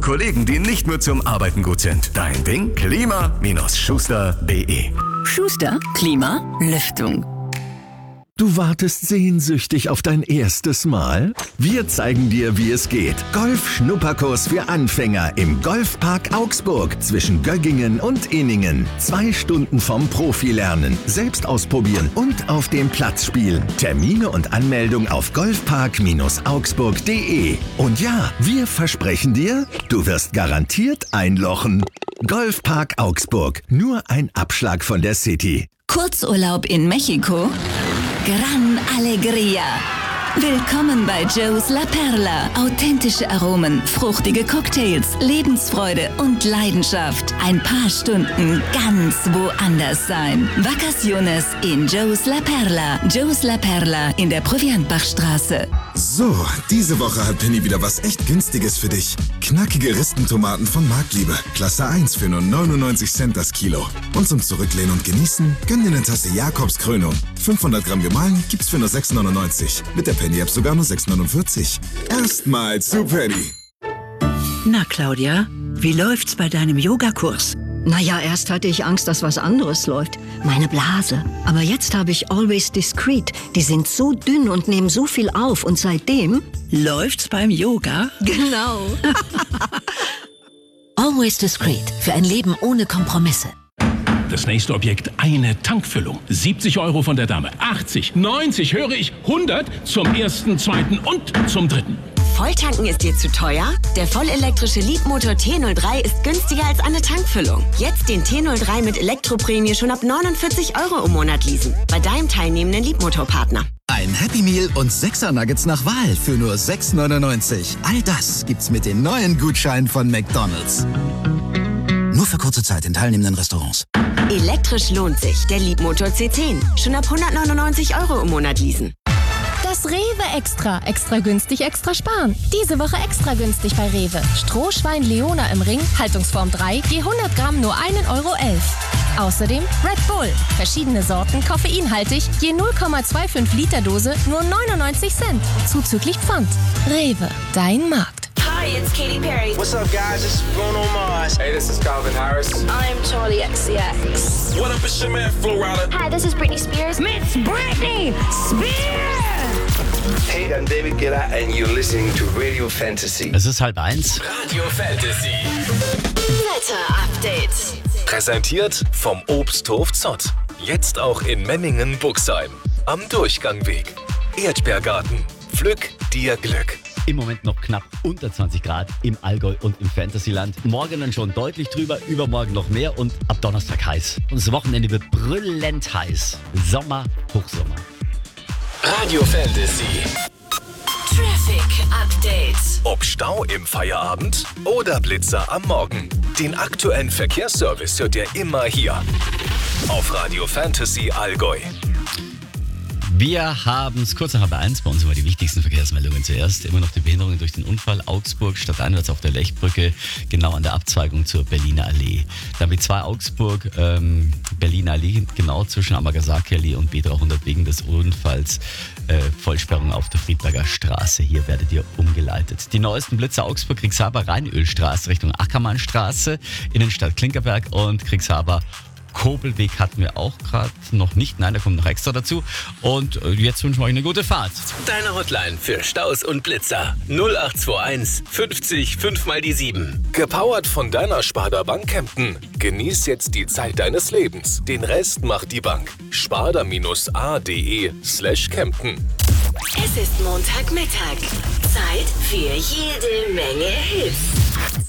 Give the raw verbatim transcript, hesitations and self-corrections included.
Kollegen, die nicht nur zum Arbeiten gut sind. Dein Ding? Klima Schuster punkt de. Schuster, Klima, Lüftung. Du wartest sehnsüchtig auf dein erstes Mal? Wir zeigen dir, wie es geht. Golf-Schnupperkurs für Anfänger im Golfpark Augsburg zwischen Göggingen und Inningen. Zwei Stunden vom Profi lernen, selbst ausprobieren und auf dem Platz spielen. Termine und Anmeldung auf golfpark augsburg punkt de. Und ja, wir versprechen dir, du wirst garantiert einlochen. Golfpark Augsburg, nur ein Abschlag von der City. Kurzurlaub in Mexiko? Gran Alegria. Willkommen bei Joe's La Perla. Authentische Aromen, fruchtige Cocktails, Lebensfreude und Leidenschaft. Ein paar Stunden ganz woanders sein. Vacaciones in Joe's La Perla. Joe's La Perla in der Proviantbachstraße. So, diese Woche hat Penny wieder was echt Günstiges für dich. Knackige Ristentomaten von Marktliebe. Klasse eins für nur neunundneunzig Cent das Kilo. Und zum Zurücklehnen und Genießen, gönn dir eine Tasse Jakobs Krönung. fünfhundert Gramm gemahlen gibt's für nur sechs neunundneunzig. Mit der Penny-App sogar nur sechs neunundvierzig. Erstmal zu Penny. Na, Claudia, wie läuft's bei deinem Yogakurs? Naja, erst hatte ich Angst, dass was anderes läuft. Meine Blase. Aber jetzt habe ich Always Discreet. Die sind so dünn und nehmen so viel auf. Und seitdem... Läuft's beim Yoga? Genau. Always Discreet. Für ein Leben ohne Kompromisse. Das nächste Objekt, eine Tankfüllung. siebzig Euro von der Dame. achtzig, neunzig, höre ich, hundert zum ersten, zweiten und zum dritten. Volltanken ist dir zu teuer? Der vollelektrische Leapmotor T null drei ist günstiger als eine Tankfüllung. Jetzt den T null drei mit Elektroprämie schon ab neunundvierzig Euro im Monat leasen. Bei deinem teilnehmenden Leapmotor-Partner. Ein Happy Meal und sechser Nuggets nach Wahl für nur sechs neunundneunzig. All das gibt's mit den neuen Gutscheinen von McDonald's. Nur für kurze Zeit in teilnehmenden Restaurants. Elektrisch lohnt sich. Der Leapmotor C zehn. Schon ab hundertneunundneunzig Euro im Monat leasen. Das Rewe Extra. Extra günstig, extra sparen. Diese Woche extra günstig bei Rewe. Strohschwein Leona im Ring, Haltungsform drei, je hundert Gramm nur ein Euro elf. Außerdem Red Bull. Verschiedene Sorten, koffeinhaltig, je null Komma fünfundzwanzig Liter Dose, nur neunundneunzig Cent. Zuzüglich Pfand. Rewe, dein Markt. Hi, it's Katy Perry. What's up, guys? This is Bruno Mars. Hey, this is Calvin Harris. I'm Charlie X C X. What up, it's your man, Flo Rida. Hi, this is Britney Spears. Miss Britney Spears! Hey, I'm David Guetta and you're listening to Radio Fantasy. Es ist halb eins. Radio Fantasy. Wetter Update. Präsentiert vom Obsthof Zott. Jetzt auch in Memmingen-Buxheim. Am Durchgangweg. Erdbeergarten. Pflück dir Glück. Im Moment noch knapp unter zwanzig Grad im Allgäu und im Fantasyland. Morgen dann schon deutlich drüber, übermorgen noch mehr und ab Donnerstag heiß. Und das Wochenende wird brüllend heiß. Sommer, Hochsommer. Radio Fantasy. Traffic Update. Ob Stau im Feierabend oder Blitzer am Morgen. Den aktuellen Verkehrsservice hört ihr immer hier. Auf Radio Fantasy Allgäu. Wir haben es kurz nach halb eins, bei uns immer die wichtigsten Verkehrsmeldungen zuerst. Immer noch die Behinderungen durch den Unfall. Augsburg stadteinwärts auf der Lechbrücke, genau an der Abzweigung zur Berliner Allee. Dann B zwei Augsburg, ähm, Berliner Allee, genau zwischen Amagasaki Allee und B dreihundert wegen des Unfalls. Äh, Vollsperrung auf der Friedberger Straße. Hier werdet ihr umgeleitet. Die neuesten Blitzer Augsburg, Kriegshaber, Rheinölstraße Richtung Ackermannstraße, Innenstadt Klinkerberg und Kriegshaber. Kobelweg hatten wir auch gerade noch nicht. Nein, da kommt noch extra dazu. Und jetzt wünschen wir euch eine gute Fahrt. Deine Hotline für Staus und Blitzer. null acht zwei eins fünfzig fünf mal die sieben. Gepowert von deiner Sparda Bank Kempten. Genieß jetzt die Zeit deines Lebens. Den Rest macht die Bank. sparda-a.de slash Kempten. Es ist Montagmittag. Zeit für jede Menge Hits.